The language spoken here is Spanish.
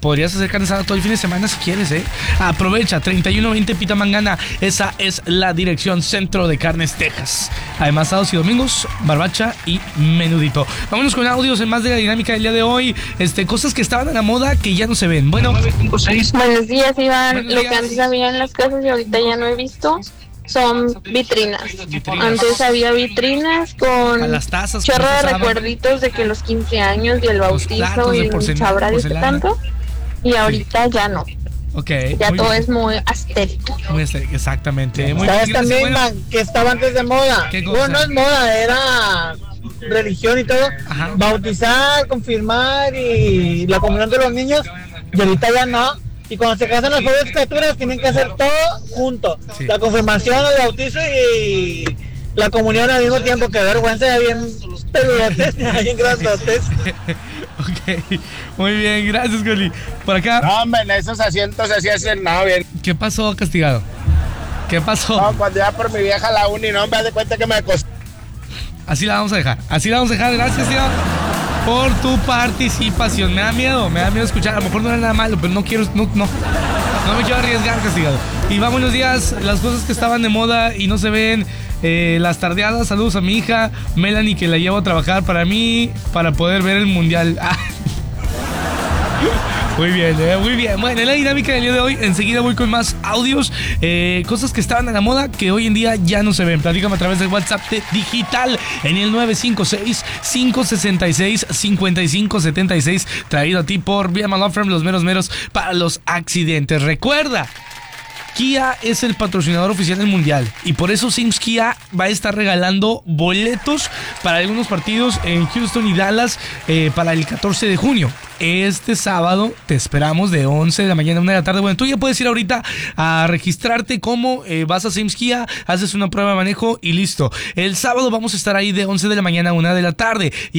podrías hacer carne asada todo el fin de semana si quieres, Aprovecha, 3120 Pita Mangana. Esa es la dirección Centro de Carnes Texas. Además, sábados y domingos, barbacha y menudito. Vámonos con audios en más de la dinámica del día de hoy. Cosas que estaban a la moda que ya no se ven. Bueno, 956. Buenos días, Iván. Buenos Lo días. que antes había en las casas y ahorita ya no he visto son vitrinas. Antes había vitrinas con A las tazas que chorro de usaban. recuerditos de que los 15 años y el bautizo platos de y porcelana, sabrá Dios qué tanto. Y ahorita ya no. Ok. Ya muy todo bien. es muy asterico. Muy estético, exactamente. Muy ¿Sabes bien, también, bueno, man, que estaba antes de moda? ¿Qué cosa? Bueno, no es moda, era religión y todo. Ajá. Bautizar, confirmar y la comunión de los niños. Y ahorita ya no. Y cuando se casan las pobres criaturas tienen que hacer todo junto. Sí. La confirmación, el bautizo y la comunión al mismo tiempo. Que vergüenza, ya bien peludotes, ya bien grandotes. Ok, muy bien, gracias, Coli. Por acá, No, hombre, en esos asientos así hacen, no, bien. ¿qué pasó, Castigado? ¿Qué pasó? No, cuando iba por mi vieja a la uni, no, me das de cuenta que me costó. Así la vamos a dejar. Gracias, tío, por tu participación. Me da miedo escuchar. A lo mejor no era nada malo, pero no me quiero arriesgar, Castigado. Y buenos días, las cosas que estaban de moda y no se ven. Las tardeadas, saludos a mi hija Melanie, que la llevo a trabajar para mí, para poder ver el mundial. Muy bien, muy bien. Bueno, en la dinámica del día de hoy, enseguida voy con más audios, cosas que estaban a la moda que hoy en día ya no se ven. Platícame a través del WhatsApp digital en el 956-566-5576, traído a ti por Vía Law Firm, los meros para los accidentes. Recuerda, Kia es el patrocinador oficial del Mundial y por eso Sims Kia va a estar regalando boletos para algunos partidos en Houston y Dallas para el 14 de junio. Este sábado te esperamos de 11 de la mañana a 1 de la tarde. Bueno, tú ya puedes ir ahorita a registrarte como vas a Sims Kia, haces una prueba de manejo y listo. El sábado vamos a estar ahí de 11 de la mañana a 1 de la tarde. Y